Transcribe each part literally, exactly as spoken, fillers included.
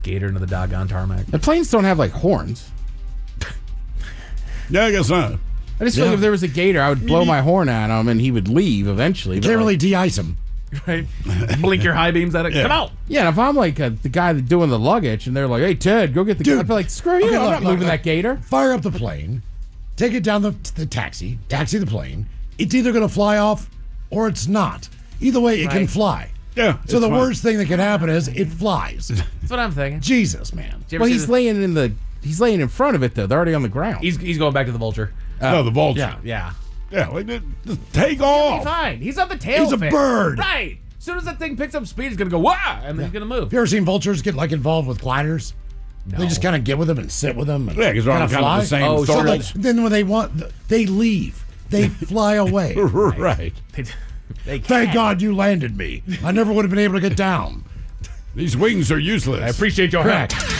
gator into the doggone tarmac. The planes don't have, like, horns. Yeah, I guess not. I just feel Yeah. like if there was a gator, I would blow my horn at him and he would leave eventually. You but, can't really like, de-ice him. Right? Blink your high beams at it. Yeah. Come out. yeah, and if I'm like uh, the guy that doing the luggage and they're like, hey, Ted, go get the Dude. gator. I'd be like, screw you. Okay, I'm look, not look, moving look. that gator. Fire up the plane, take it down the, the taxi, taxi the plane. It's either going to fly off or it's not. Either way, it can Right. fly. Yeah. So it's the fine. worst thing that can happen is it flies. That's what I'm thinking. Jesus, man. Did you ever Well, see he's this- laying in the he's laying in front of it though. They're already on the ground. He's, he's going back to the vulture. no, the vulture. Yeah, yeah. Yeah, like, just take He's off. fine. He's on the tail. He's a fin. bird. Right. As soon as that thing picks up speed, he's going to go, wah, and then he's going to move. Have you ever seen vultures get like involved with gliders? They just kind of get with them and sit with them. And Yeah, because they're on kinda kind of the fly. same Oh, So sort like, of. then when they want, they leave. They fly away. Right. They, they can't. Thank God you landed me. I never would have been able to get down. These wings are useless. I appreciate your help. Correct.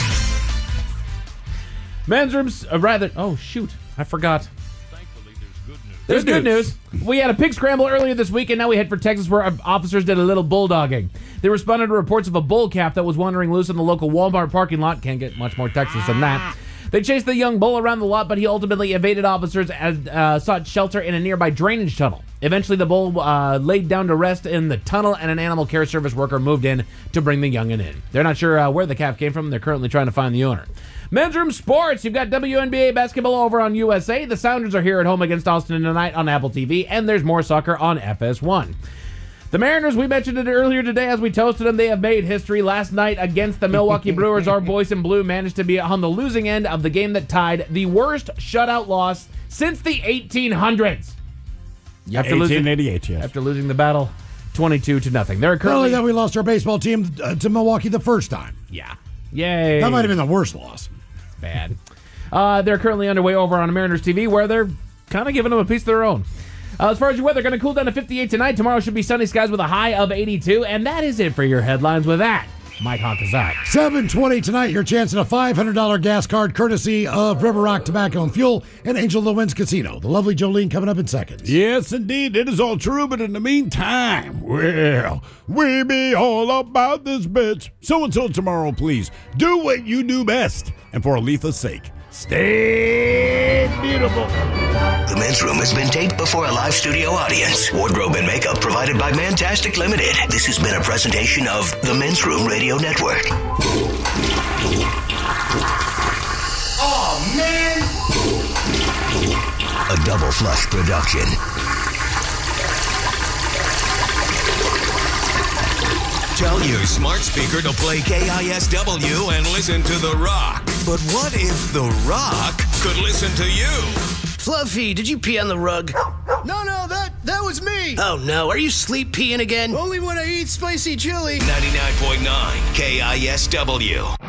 Men's rooms, uh, rather, oh, shoot. I forgot. Thankfully, there's good news. There's Good good news. news. We had a pig scramble earlier this week, and now we head for Texas where officers did a little bulldogging. They responded to reports of a bull calf that was wandering loose in the local Walmart parking lot. Can't get much more Texas than that. They chased the young bull around the lot, but he ultimately evaded officers and uh, sought shelter in a nearby drainage tunnel. Eventually, the bull uh, laid down to rest in the tunnel, and an animal care service worker moved in to bring the youngin' in. They're not sure uh, where the calf came from. They're currently trying to find the owner. Men's Room Sports. You've got W N B A basketball over on U S A. The Sounders are here at home against Austin tonight on Apple T V, and there's more soccer on F S one. The Mariners, we mentioned it earlier today as we toasted them. They have made history last night against the Milwaukee Brewers. Our boys in blue managed to be on the losing end of the game that tied the worst shutout loss since the eighteen hundreds. After losing, eighteen eighty-eight, yes. after losing the battle twenty-two to nothing. They're Not only currently... that, we lost our baseball team uh, to Milwaukee the first time. Yeah. Yay. That might have been the worst loss. Bad. Uh, they're currently underway over on Mariners T V where they're kind of giving them a piece of their own. Uh, as far as your weather, going to cool down to fifty-eight tonight. Tomorrow should be sunny skies with a high of eighty-two. And that is it for your headlines. With that, Mike Honkazai. seven twenty tonight, your chance at a five hundred dollars gas card courtesy of River Rock Tobacco and Fuel and Angel of the Winds Casino. The lovely Jolene coming up in seconds. Yes, indeed. It is all true, but in the meantime, well, we be all about this bitch. So until tomorrow, please, do what you do best. And for Aletha's sake, stay beautiful. The Men's Room has been taped before a live studio audience. Wardrobe and makeup provided by Mantastic Limited. This has been a presentation of the Men's Room Radio Network. Oh, man! A Double Flush production. Tell your smart speaker to play K I S W and listen to The Rock. But what if The Rock could listen to you? Fluffy, did you pee on the rug? No, no, that that was me. Oh no, are you sleep peeing again? Only when I eat spicy chili. ninety-nine point nine K I S W.